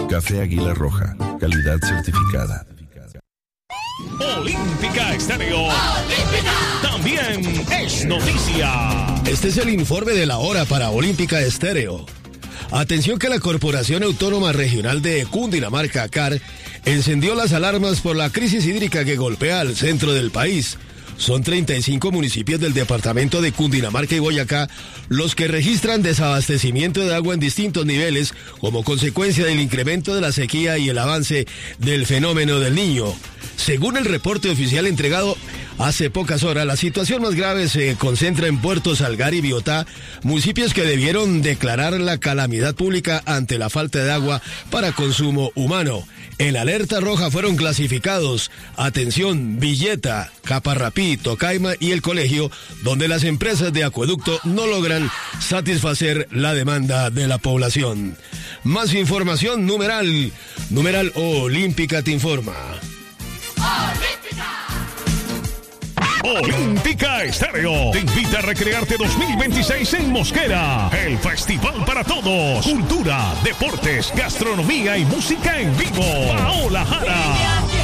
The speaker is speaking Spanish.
Café Águila Roja, calidad certificada. Olímpica Estéreo. ¡Olímpica! También es noticia. Este es el informe de la hora para Olímpica Estéreo. Atención que la Corporación Autónoma Regional de Cundinamarca, CAR, encendió las alarmas por la crisis hídrica que golpea al centro del país. Son 35 municipios del departamento de Cundinamarca y Boyacá los que registran desabastecimiento de agua en distintos niveles como consecuencia del incremento de la sequía y el avance del fenómeno del Niño. Según el reporte oficial entregado hace pocas horas, la situación más grave se concentra en Puerto Salgar y Biotá, municipios que debieron declarar la calamidad pública ante la falta de agua para consumo humano. En alerta roja fueron clasificados, atención, Villeta, Caparrapí, Tocaima y El Colegio, donde las empresas de acueducto no logran satisfacer la demanda de la población. Más información, numeral Olímpica te informa. Olímpica Estéreo te invita a recrearte 2026 en Mosquera, el festival para todos, cultura, deportes, gastronomía y música en vivo. Paola Jara,